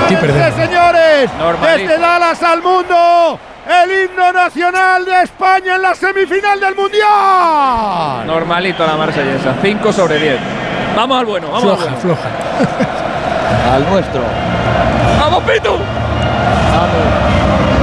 señores, desde Dallas al mundo, el himno nacional de España en la semifinal del Mundial. Normalito la marsellesa, 5 sobre 10. Vamos al bueno, vamos floja, al bueno. floja. Al nuestro. ¡Vamos, Pitu! Vamos.